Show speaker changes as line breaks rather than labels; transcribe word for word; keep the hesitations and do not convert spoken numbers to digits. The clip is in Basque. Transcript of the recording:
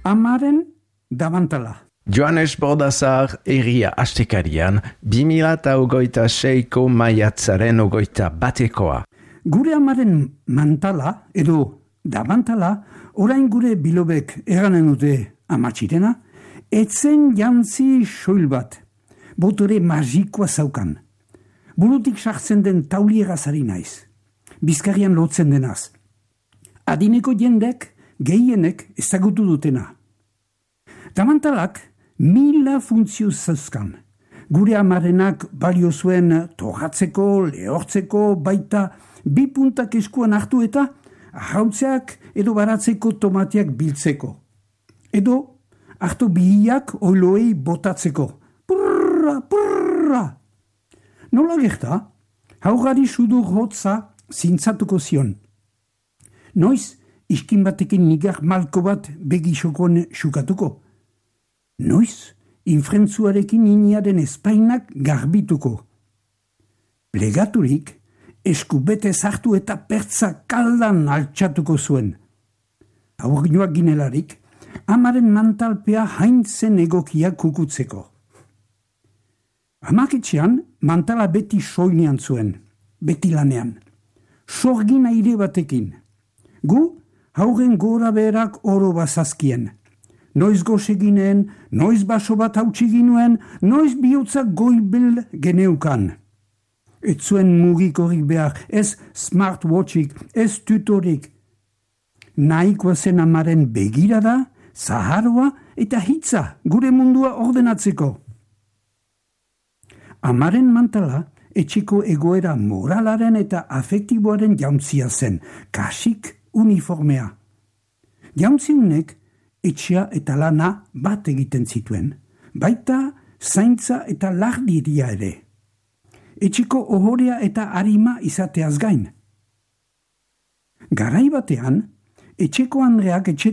Amaren dabantala.
Joanes Bordazar Herria Astekarian, bi mila hogeita seiko maiatzaren hogeita batekoa.
Gure amaren mantala, edo dabantala, orain gure bilobek eranen dute amatxirena, etzen jantzi soil bat, botore magikoa zaukan. Burutik sartzen den tauliera zari naiz, bizkarian lotzen denaz. Adineko jendek, gehienek ezagutu dutena. Damantalak mila funtzio zauzkan. Gure amarenak balio zuen togatzeko, lehortzeko, baita bi puntak eskuan hartu eta ahautzeak edo baratzeko tomatiak biltzeko. Edo hartu bihiak oiloei botatzeko. Purra, purra! Nola gerta, haugari sudur hotza zintzatuko zion. Noiz, iskin batekin nigar malko bat begisokon xukatuko. Noiz, infrentzuarekin iniaren espainak garbituko. Plegaturik, eskubete zartu eta pertza kaldan altxatuko zuen. Aurginoak ginelarik, amaren mantalpea haintzen egokia kukutzeko. Amaketxean, mantala beti soinean zuen, beti lanean. Sorgin aire batekin. Gu, haugen gora berak oro bazazkien. Noiz goze ginen, noiz baso bat hautsi ginuen, noiz bihotzak goibel geneukan. Ez zuen mugikorik behar, ez smartwatchik, ez tutorik. Nahikoa zen amaren begirada, zaharua eta hitza gure mundua ordenatzeko. Amaren mantala etxeko egoera moralaren eta afektiboaren jauntzia zen, kasik uniformea. Jauntziunek etxea eta lana bat egiten zituen, baita zaintza eta lardiria ere. Etxeko ohorea eta arima izateaz gain. Garai batean, etxeko andreak etxe